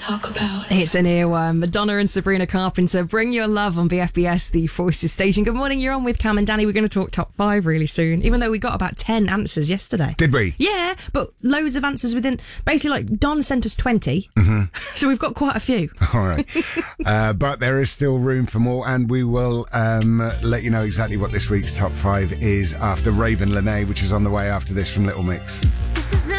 talk about. It's an earworm. Madonna and Sabrina Carpenter, Bring Your Love on BFBS, the Voices station. Good morning, you're on with Cam and Danny. We're going to talk top 5 really soon, even though we got about 10 answers yesterday. Did we? Yeah, but loads of answers within, basically like Don sent us 20, so we've got quite a few. All right. But there is still room for more, and we will let you know exactly what this week's top 5 is after Raven Lene, which is on the way after this from Little Mix.